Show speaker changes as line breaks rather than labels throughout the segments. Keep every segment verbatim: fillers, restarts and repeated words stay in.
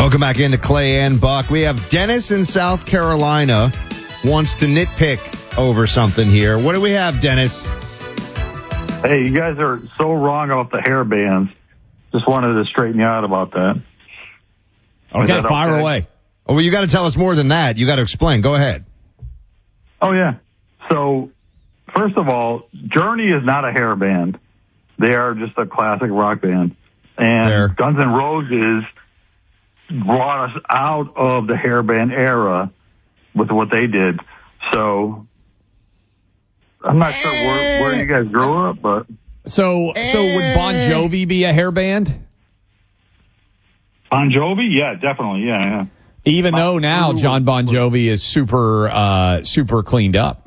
Welcome back into Clay and Buck. We have Dennis in South Carolina wants to nitpick over something here. What do we have, Dennis?
Hey, you guys are so wrong about the hair bands. Just wanted to straighten you out about that.
Okay,
that
fire
okay?
away.
Oh, well, you got to tell us more than that. You got to explain. Go ahead.
Oh, yeah. So, first of all, Journey is not a hair band. They are just a classic rock band. And
Fair.
Guns N' Roses brought us out of the hair band era with what they did. So, I'm not sure where, where you guys grew up, but...
So, so would Bon Jovi be a hair band?
Bon Jovi? Yeah, definitely. Yeah, yeah.
Even though now John Bon Jovi is super, uh, super cleaned up.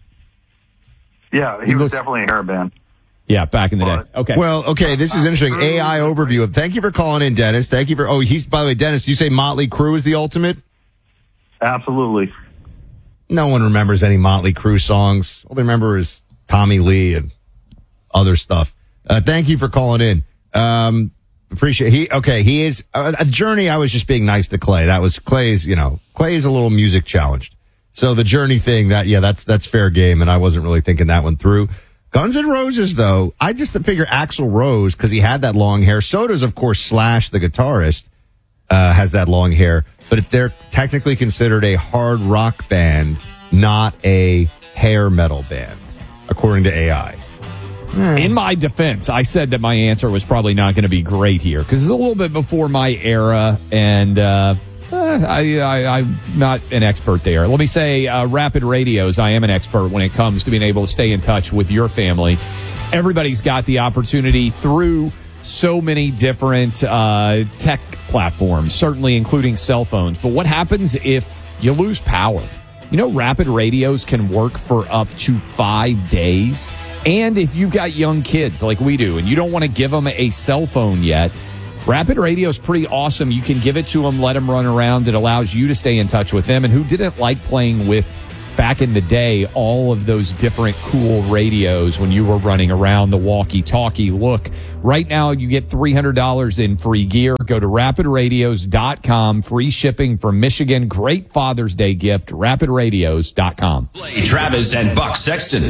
Yeah, he,
He
was
looks-
definitely a hair band.
Yeah, back in the day. Okay.
Well, okay, this is interesting. A I overview. Thank you for calling in, Dennis. Thank you for, oh, he's, by the way, Dennis, you say Motley Crue is the ultimate?
Absolutely.
No one remembers any Motley Crue songs. All they remember is Tommy Lee and other stuff. Uh, thank you for calling in. Um, appreciate he. Okay, he is uh, a Journey. I was just being nice to Clay. That was Clay's. You know, Clay's a little music challenged. So the Journey thing, that yeah, that's that's fair game, and I wasn't really thinking that one through. Guns N' Roses, though, I just figure Axl Rose, because he had that long hair. So does, of course, Slash, the guitarist, uh, has that long hair. But they're technically considered a hard rock band, not a hair metal band, according to A I.
In my defense, I said that my answer was probably not going to be great here because it's a little bit before my era, and uh, I, I, I'm not an expert there. Let me say, uh, Rapid Radios, I am an expert when it comes to being able to stay in touch with your family. Everybody's got the opportunity through so many different uh, tech platforms, certainly including cell phones. But what happens if you lose power? You know, Rapid Radios can work for up to five days. And if you've got young kids like we do and you don't want to give them a cell phone yet, Rapid Radio is pretty awesome. You can give it to them, let them run around. It allows you to stay in touch with them. And who didn't like playing with, back in the day, all of those different cool radios when you were running around the walkie-talkie? Look, right now you get three hundred dollars in free gear. Go to rapid radios dot com. Free shipping from Michigan. Great Father's Day gift. rapid radios dot com.
Travis and Buck Sexton.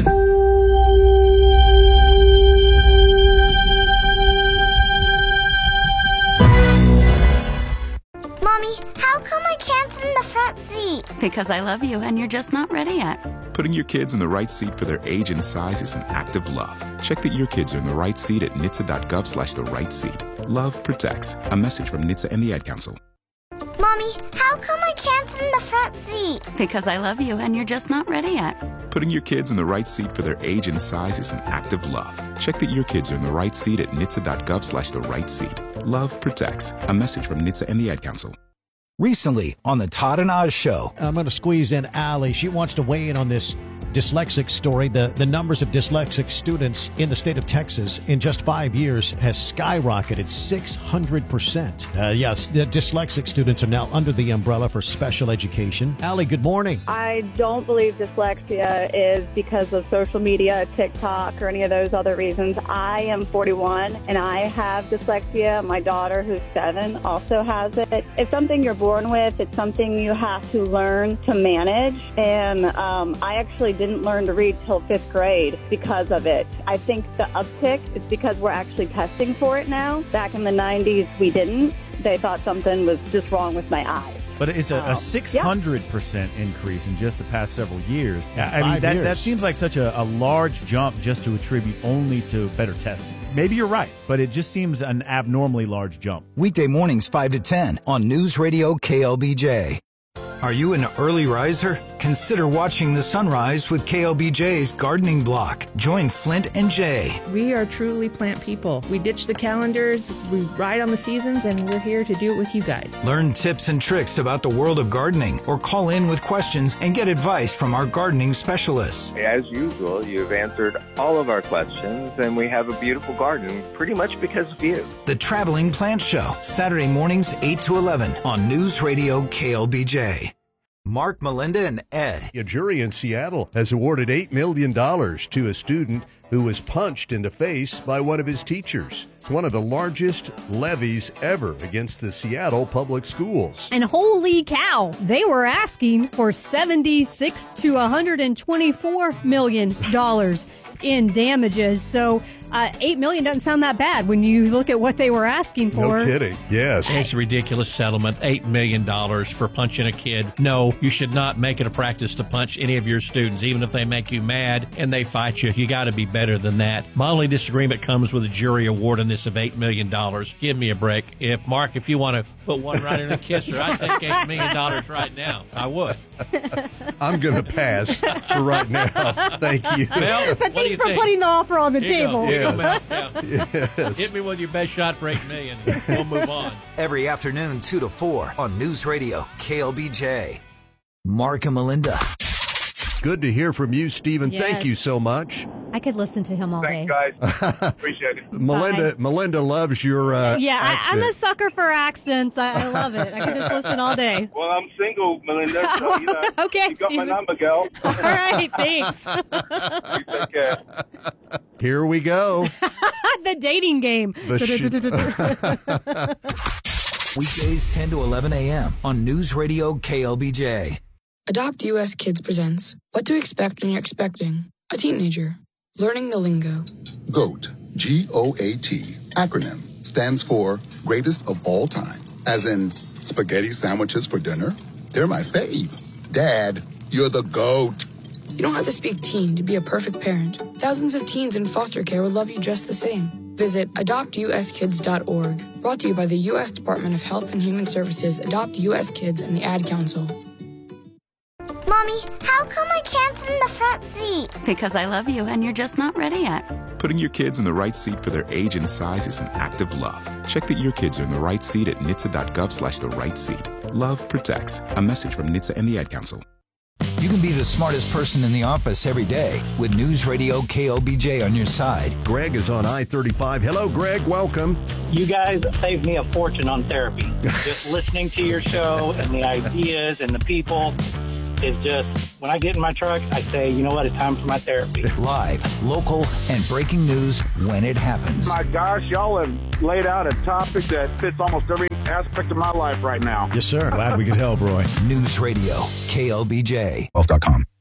Mommy, how come I can't sit in the front seat?
Because I love you and you're just not ready yet.
Putting your kids in the right seat for their age and size is an act of love. Check that your kids are in the right seat at N H T S A dot gov slash the right seat. Love protects. A message from N H T S A and the Ad Council.
Mommy, how come I can't sit in the front seat?
Because I love you and you're just not ready yet.
Putting your kids in the right seat for their age and size is an act of love. Check that your kids are in the right seat at N H T S A dot gov slash the right seat. Love protects. A message from N H T S A and the Ad Council.
Recently on the Todd and Oz Show.
I'm going to squeeze in Allie. She wants to weigh in on this dyslexic story. The the numbers of dyslexic students in the state of Texas in just five years has skyrocketed six hundred percent. Uh, yes, the dyslexic students are now under the umbrella for special education. Allie, good morning.
I don't believe dyslexia is because of social media, TikTok, or any of those other reasons. I am forty-one and I have dyslexia. My daughter, who's seven, also has it. It's something you're born with. It's something you have to learn to manage. And um, I actually didn't learn to read till fifth grade because of it. I think the uptick is because we're actually testing for it now. Back in the nineties, we didn't. They thought something was just wrong with my eyes.
But it's a,
Um,
a six hundred percent increase in just the past several years.
In
I mean,
five
that,
years.
that seems like such a, a large jump just to attribute only to better testing. Maybe you're right, but it just seems an abnormally large jump.
Weekday mornings five to ten on News Radio K L B J. Are you an early riser? Consider watching the sunrise with K L B J's Gardening Block. Join Flint and Jay.
We are truly plant people. We ditch the calendars, we ride on the seasons, and we're here to do it with you guys.
Learn tips and tricks about the world of gardening or call in with questions and get advice from our gardening specialists.
As usual, you've answered all of our questions, and we have a beautiful garden pretty much because of you.
The Traveling Plant Show, Saturday mornings eight to eleven on News Radio K L B J. Mark, Melinda, and Ed.
A jury in Seattle has awarded eight million dollars to a student who was punched in the face by one of his teachers. It's one of the largest levies ever against the Seattle Public Schools.
And holy cow, they were asking for seventy-six to one hundred twenty-four million dollars in damages. So uh, eight million dollars doesn't sound that bad when you look at what they were asking for.
No kidding. Yes.
It's a ridiculous settlement. eight million dollars for punching a kid. No, you should not make it a practice to punch any of your students, even if they make you mad and they fight you. You got to be better than that. My only disagreement comes with a jury award on this of eight million dollars. Give me a break. If, Mark, if you want to put one right in a kisser, I'd take eight million dollars right now. I would.
I'm going to pass for right now. Thank you.
Mel,
But
what do
thanks
you
for
think?
putting the offer on the
Here you go.
table.
Here you go,
Yes.
Mel. Yeah.
Yes.
Hit me with your best shot for eight million dollars. We'll move on.
Every afternoon, two to four on News Radio K L B J. Mark and Melinda.
Good to hear from you, Stephen.
Yes.
Thank you so much.
I could listen to him all
Thanks,
day.
guys. Appreciate it.
Melinda Melinda loves your uh,
Yeah, I, I'm a
accent.
sucker for accents. I, I love it. I could just listen all day.
Well, I'm single, Melinda, so, you know,
Okay,
you got my
Steven.
number, girl.
All right, thanks.
You take care.
Here we go.
The dating game.
The
Weekdays ten to eleven a.m. on News Radio K L B J.
Adopt U S Kids presents What to Expect When You're Expecting a Teenager. Learning the lingo.
GOAT, G O A T, acronym, stands for Greatest of All Time. As in, spaghetti sandwiches for dinner? They're my fave. Dad, you're the GOAT.
You don't have to speak teen to be a perfect parent. Thousands of teens in foster care will love you just the same. Visit adopt u s kids dot org. Brought to you by the U S Department of Health and Human Services, Adopt U S Kids, and the Ad Council.
Mommy, how come I can't sit in the front seat?
Because I love you and you're just not ready yet.
Putting your kids in the right seat for their age and size is an act of love. Check that your kids are in the right seat at N H T S A dot gov slash the right seat. Love protects. A message from N H T S A and the Ad Council.
You can be the smartest person in the office every day with News Radio K L B J on your side.
Greg is on I thirty-five. Hello, Greg. Welcome.
You guys saved me a fortune on therapy. Just listening to your show and the ideas and the people is just, when I get in my truck, I say, you know what, it's time for my therapy.
Live, local, and breaking news when it happens.
My gosh, y'all have laid out a topic that fits almost every aspect of my life right now.
Yes, sir. Glad we could help, Roy.
News Radio K L B J.
Wealth dot com.